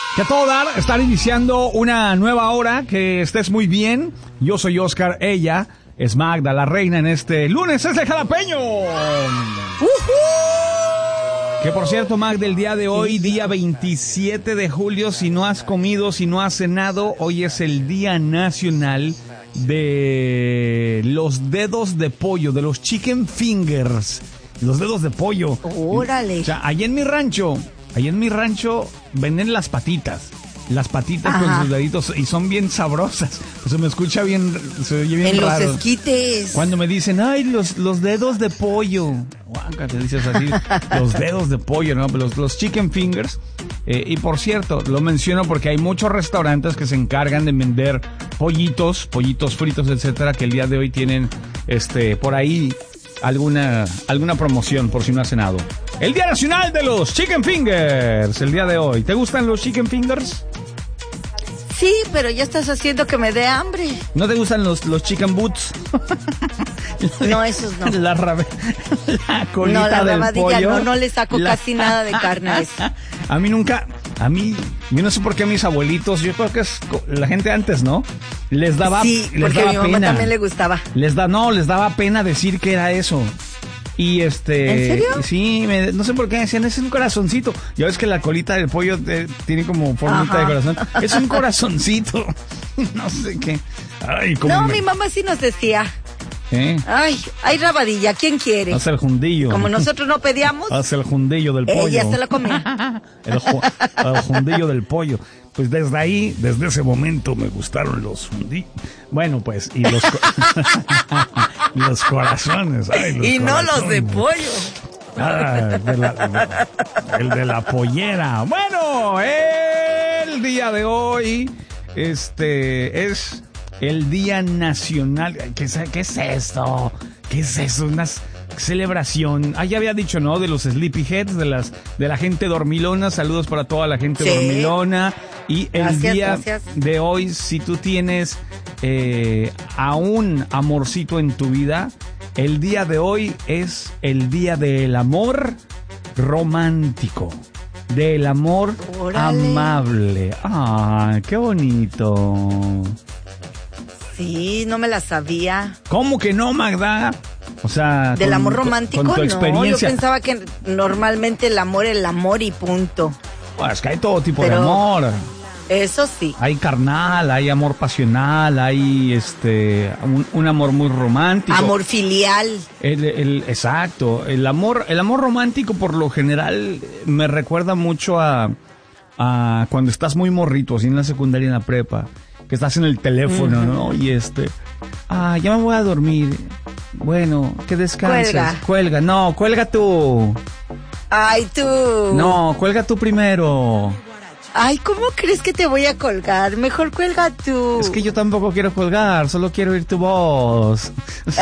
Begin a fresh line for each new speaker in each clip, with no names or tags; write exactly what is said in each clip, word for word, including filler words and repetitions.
Que a todo dar, estar iniciando una nueva hora, que estés muy bien. Yo soy Oscar, ella es Magda, la reina en este lunes, es el jalapeño. Uh-huh. Que por cierto, Magda, el día de hoy, día veintisiete de julio, si no has comido, si no has cenado, hoy es el Día Nacional de los dedos de pollo, de los chicken fingers, los dedos de pollo.
¡Órale!
O sea, allá en mi rancho... Ahí en mi rancho venden las patitas. Las patitas Ajá. con sus deditos y son bien sabrosas. Se me escucha bien, se oye bien
en
raro.
En los esquites.
Cuando me dicen, ay, los, los dedos de pollo. Guanca, te dices así, los dedos de pollo, ¿no? Los, los chicken fingers. Eh, y por cierto, lo menciono porque hay muchos restaurantes que se encargan de vender pollitos, pollitos fritos, etcétera, que el día de hoy tienen, este, por ahí alguna, alguna promoción por si no has cenado. El Día Nacional de los Chicken Fingers, el día de hoy. ¿Te gustan los Chicken Fingers?
Sí, pero ya estás haciendo que me dé hambre.
¿No te gustan los, los Chicken Boots?
No, esos no.
La, rabe, la colita
no, la
del
rabadilla,
pollo.
No, no le saco la... casi nada de carne a eso.
A mí nunca, a mí, yo no sé por qué a mis abuelitos, yo creo que es la gente antes, ¿no? Les daba,
sí,
les
porque
daba
a mi mamá
pena.
también le gustaba.
Les da, no, les daba pena decir que era eso. Y este...
¿En serio?
Sí, me, no sé por qué decían, es un corazoncito. Ya ves que la colita del pollo eh, tiene como formita de corazón. Es un corazoncito. No sé qué. Ay,
no,
me...
mi mamá sí nos decía.
¿Eh?
Ay, hay rabadilla, ¿quién quiere?
Haz el jundillo.
Como nosotros no pedíamos.
Haz el jundillo del pollo.
Ella se la comía.
el, ju el jundillo del pollo. Pues desde ahí, desde ese momento me gustaron los fundillos. Bueno, pues, y los, co los corazones. Ay, los
y no
corazones.
los de pollo.
Ah, de la, de, el de la pollera. Bueno, el día de hoy, este, es el Día Nacional. ¿Qué es, qué es esto? ¿Qué es eso? Una celebración. Ah, ya había dicho, ¿no? De los sleepyheads, de las, de la gente dormilona. Saludos para toda la gente sí. dormilona. Y el
gracias,
día
gracias.
de hoy, si tú tienes eh, a un amorcito en tu vida, el día de hoy es el día del amor romántico, del amor Órale. amable. ¡Ah, qué bonito!
Sí, no me la sabía.
¿Cómo que no, Magda? O sea,
del
con,
amor romántico,
con tu experiencia.
No, yo pensaba que normalmente el amor es el amor y punto.
Bueno, es que hay todo tipo
Pero...
de amor.
Eso sí.
Hay carnal, hay amor pasional, hay este un, un amor muy romántico.
Amor filial.
El, el, exacto. El amor, el amor romántico por lo general me recuerda mucho a, a cuando estás muy morrito, así en la secundaria, en la prepa, que estás en el teléfono, uh-huh. ¿no? Y este, ah, ya me voy a dormir. Bueno, que descanses.
Cuelga.
Cuelga. No, cuelga tú.
Ay, tú.
No, cuelga tú primero.
Ay, ¿cómo crees que te voy a colgar? Mejor cuelga tú.
Es que yo tampoco quiero colgar, solo quiero oír tu voz.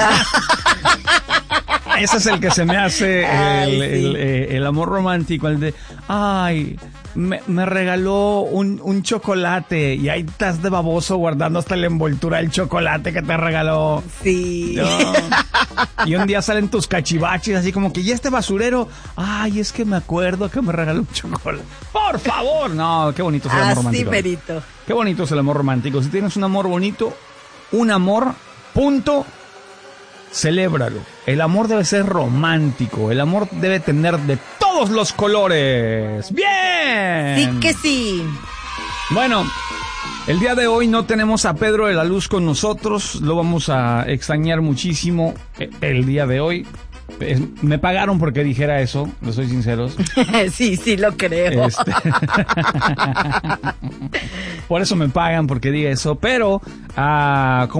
Ese es el que se me hace
ay,
el,
sí.
el, el, el amor romántico, el de, ay, me, me regaló un, un chocolate y ahí estás de baboso guardando hasta la envoltura del chocolate que te regaló.
Sí.
¿No? Y un día salen tus cachivaches así como que, ¿y este basurero? Ay, es que me acuerdo que me regaló un chocolate. ¡Por favor! No, qué bonito es el amor
así
romántico.
Merito.
Qué bonito es el amor romántico. Si tienes un amor bonito, un amor, punto, celébralo. El amor debe ser romántico. El amor debe tener de todos los colores. ¡Bien!
Sí que sí.
Bueno, el día de hoy no tenemos a Pedro de la Luz con nosotros. Lo vamos a extrañar muchísimo el día de hoy. Me pagaron porque dijera eso, les soy sinceros.
Sí, sí, lo creo.
Este... Por eso me pagan porque diga eso. Pero, uh,